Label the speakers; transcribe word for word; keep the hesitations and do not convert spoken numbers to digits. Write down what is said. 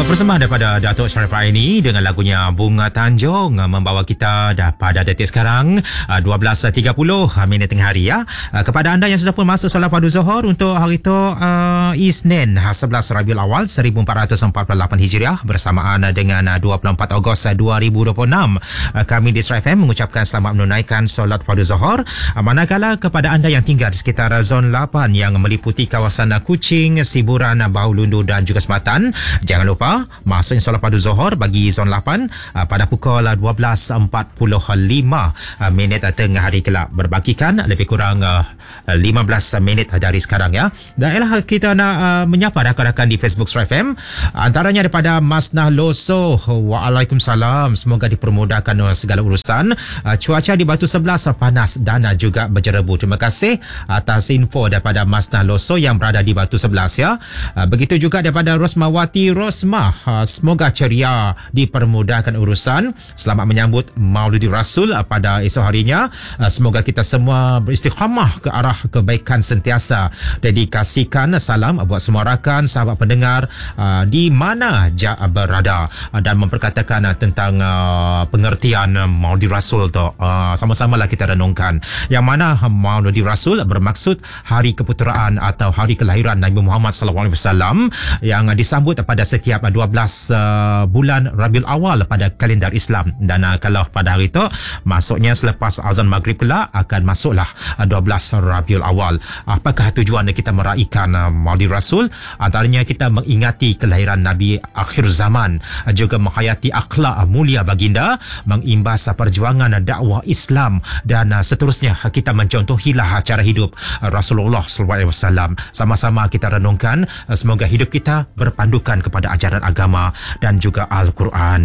Speaker 1: Persembahan daripada Datuk Sharifah Aini dengan lagunya Bunga Tanjung membawa kita dah pada detik sekarang dua belas tiga puluh minit tengah hari ya. Kepada anda yang sudah pun masuk solat fardu Zuhur untuk hari itu uh, Isnin sebelas Rabiul Awal seribu empat ratus empat puluh lapan Hijriah bersamaan dengan dua puluh empat Ogos dua ribu dua puluh enam. Kami di Sri F M mengucapkan selamat menunaikan solat fardu Zuhur. Manakala kepada anda yang tinggal di sekitar zon lapan yang meliputi kawasan Kuching, Siburan, Bahawalundu dan juga Sematan, jangan lupa masuknya solat fardu Zuhur bagi zon lapan pada pukul dua belas empat puluh lima minit tengah hari kelak, berbakikan lebih kurang lima belas minit dari sekarang ya. Dan ialah kita nak menyapa rakan-rakan di Facebook Sri F M, antaranya daripada Masnah Loso. Waalaikumsalam, semoga dipermudahkan segala urusan. Cuaca di Batu Sebelas panas dan juga berjerebu. Terima kasih atas info daripada Masnah Loso yang berada di Batu Sebelas ya. Begitu juga daripada Rosmawati Rosmah, semoga ceria, dipermudahkan urusan. Selamat menyambut Maulidi Rasul pada esok harinya. Semoga kita semua beristiqamah ke arah kebaikan sentiasa. Dedikasikan salam buat semua rakan, sahabat pendengar di mana ja berada, dan memperkatakan tentang pengertian Maulidi Rasul tu. Sama-samalah kita renungkan yang mana Maulidi Rasul bermaksud hari keputeraan atau hari kelahiran Nabi Muhammad sallallahu alaihi wasallam yang disambut pada setiap dua belas uh, bulan Rabiul Awal pada kalendar Islam. Dan uh, kalau pada hari itu masuknya selepas azan maghrib pula akan masuklah uh, dua belas Rabiul Awal. Apakah tujuan kita meraihkan uh, Maulid Rasul? Antaranya kita mengingati kelahiran Nabi akhir zaman, uh, juga menghayati akhlak uh, mulia baginda, mengimbas uh, perjuangan uh, dakwah Islam, dan uh, seterusnya uh, kita mencontohilah uh, cara hidup uh, Rasulullah sallallahu alaihi wasallam. Sama-sama kita renungkan uh, semoga hidup kita berpandukan kepada ajaran agama dan juga Al-Quran.